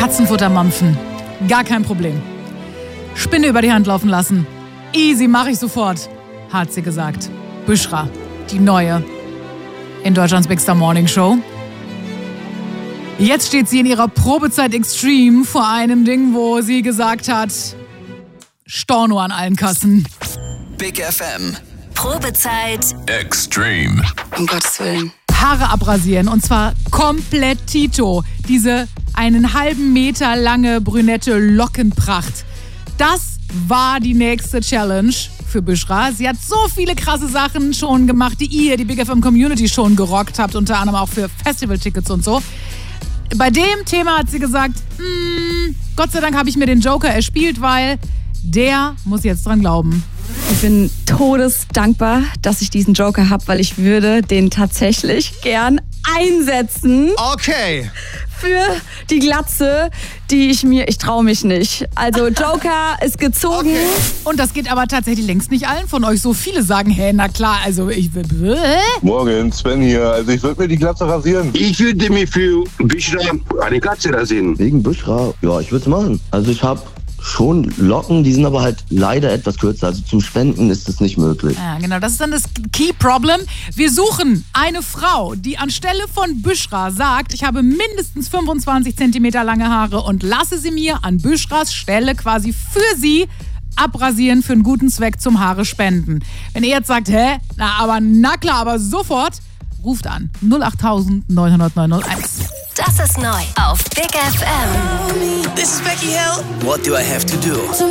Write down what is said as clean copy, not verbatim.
Katzenfutter mampfen. Gar kein Problem. Spinne über die Hand laufen lassen. Easy, mache ich sofort, hat sie gesagt. Büschra, die neue in Deutschlands Big Star Morning Show. Jetzt steht sie in ihrer Probezeit Extreme vor einem Ding, wo sie gesagt hat, Storno an allen Kassen. Big FM. Probezeit Extreme. Um Gottes Willen. Haare abrasieren und zwar komplett Tito. Diese 1,5 Meter lange brünette Lockenpracht. Das war die nächste Challenge für Büschra. Sie hat so viele krasse Sachen schon gemacht, die ihr, die Big FM Community, schon gerockt habt, unter anderem auch für Festivaltickets und so. Bei dem Thema hat sie gesagt, Gott sei Dank habe ich mir den Joker erspielt, weil der muss jetzt dran glauben. Ich bin todesdankbar, dass ich diesen Joker habe, weil ich würde den tatsächlich gern einsetzen. Okay. Für die Glatze, die ich traue mich nicht. Also Joker ist gezogen. Okay. Und das geht aber tatsächlich längst nicht allen von euch so. Viele sagen, hey, na klar, also ich will... Morgen, Sven hier. Also ich würde mir die Glatze rasieren. Ich würde mir für Büschra eine Glatze rasieren. Wegen Büschra? Ja, ich würde es machen. Also ich habe schon Locken, die sind aber halt leider etwas kürzer. Also zum Spenden ist es nicht möglich. Ja, genau, das ist dann das Key Problem. Wir suchen eine Frau, die anstelle von Büschra sagt, ich habe mindestens 25 Zentimeter lange Haare und lasse sie mir an Büschras Stelle quasi für sie abrasieren für einen guten Zweck zum Haare spenden. Wenn ihr jetzt sagt, na klar, aber sofort, ruft an 08000 900 901. Das ist neu auf Big FM. This is Becky Hill. What do I have to do?